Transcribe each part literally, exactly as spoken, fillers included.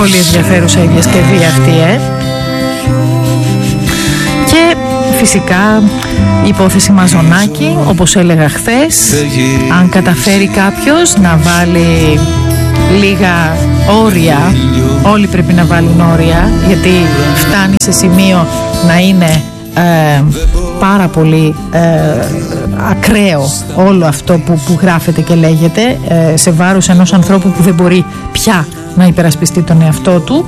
Πολύ ενδιαφέρουσα η διασκευή αυτή, ε. Και φυσικά η υπόθεση Μαζονάκη, όπως έλεγα χθες, αν καταφέρει κάποιος να βάλει λίγα όρια, όλοι πρέπει να βάλουν όρια, γιατί φτάνει σε σημείο να είναι ε, πάρα πολύ ε, ακραίο όλο αυτό που, που γράφεται και λέγεται ε, σε βάρος ενός ανθρώπου που δεν μπορεί πια να υπερασπιστεί τον εαυτό του.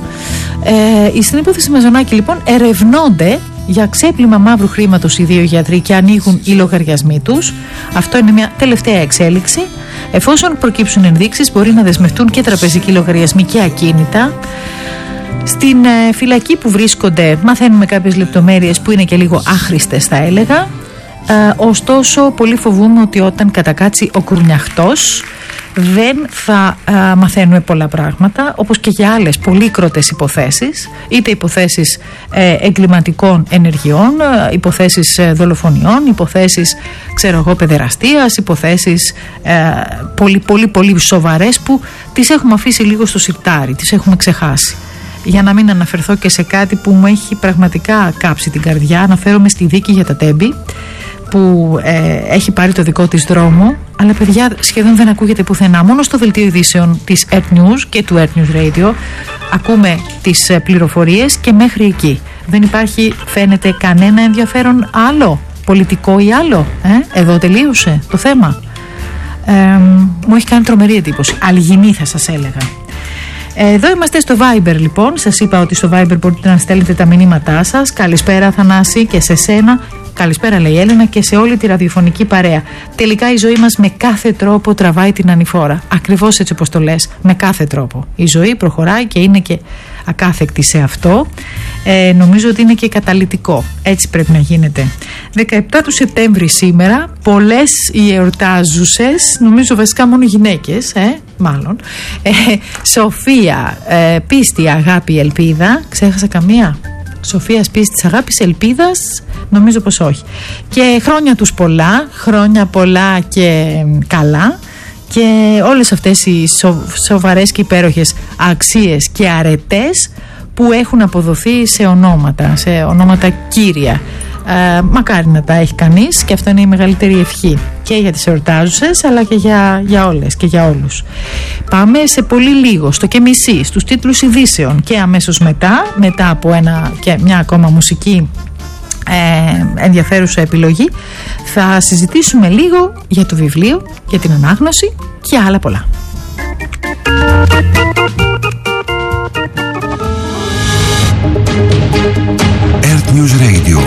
Ε, στην υπόθεση Μαζονάκη λοιπόν ερευνώνται για ξέπλυμα μαύρου χρήματος οι δύο γιατροί και ανοίγουν οι λογαριασμοί τους. Αυτό είναι μια τελευταία εξέλιξη. Εφόσον προκύψουν ενδείξεις, μπορεί να δεσμευτούν και τραπεζικοί λογαριασμοί και ακίνητα. Στην ε, φυλακή που βρίσκονται μαθαίνουμε κάποιες λεπτομέρειες που είναι και λίγο άχρηστες, θα έλεγα. Ε, ωστόσο, πολύ φοβούμαι ότι όταν κατακάτσει ο κουρνιαχτός δεν θα ε, μαθαίνουμε πολλά πράγματα, όπως και για άλλες πολύκροτες υποθέσεις, είτε υποθέσεις ε, εγκληματικών ενεργειών, ε, υποθέσεις ε, δολοφονιών, υποθέσεις, ξέρω εγώ, παιδεραστίας, υποθέσεις ε, πολύ πολύ πολύ σοβαρές που τις έχουμε αφήσει λίγο στο σιρτάρι, τις έχουμε ξεχάσει. Για να μην αναφερθώ και σε κάτι που μου έχει πραγματικά κάψει την καρδιά, αναφέρομαι στη δίκη για τα Τέμπη, που ε, έχει πάρει το δικό της δρόμο, αλλά παιδιά σχεδόν δεν ακούγεται πουθενά. Μόνο στο δελτίο ειδήσεων της Earth News και του Earth News Radio ακούμε τις ε, πληροφορίες και μέχρι εκεί. Δεν υπάρχει, φαίνεται, κανένα ενδιαφέρον άλλο, πολιτικό ή άλλο. Ε? Εδώ τελείωσε το θέμα. Ε, μου έχει κάνει τρομερή εντύπωση. Αλγινή θα σας έλεγα. Εδώ είμαστε στο Viber λοιπόν. Σας είπα ότι στο Viber μπορείτε να στέλνετε τα μηνύματά σας. Καλησπέρα Θανάση και σε σένα. Καλησπέρα, λέει η Έλενα, και σε όλη τη ραδιοφωνική παρέα. Τελικά η ζωή μας με κάθε τρόπο τραβάει την ανηφόρα. Ακριβώς έτσι όπως το λες, με κάθε τρόπο. Η ζωή προχωράει και είναι και ακάθεκτη σε αυτό. Ε, νομίζω ότι είναι και καταλυτικό. Έτσι πρέπει να γίνεται. δεκαεπτά του Σεπτέμβρη σήμερα, πολλές οι εορτάζουσες, νομίζω βασικά μόνο γυναίκες, ε, μάλλον. Ε, Σοφία, ε, πίστη, αγάπη, ελπίδα. Ξέχασα καμία? Σοφίας, πίστης, αγάπης, ελπίδας, νομίζω πως όχι. Και χρόνια τους πολλά, χρόνια πολλά και καλά, και όλες αυτές οι σο, σοβαρές και υπέροχες αξίες και αρετές που έχουν αποδοθεί σε ονόματα, σε ονόματα κύρια. Ε, μακάρι να τα έχει κανείς, και αυτό είναι η μεγαλύτερη ευχή και για τις εορτάζουσες, αλλά και για, για όλες και για όλους. Πάμε σε πολύ λίγο στο και μισή, στους τίτλους ειδήσεων, και αμέσως μετά, μετά από ένα και μια ακόμα μουσική ε, ενδιαφέρουσα επιλογή, θα συζητήσουμε λίγο για το βιβλίο, για την ανάγνωση και άλλα πολλά. Earth News Radio.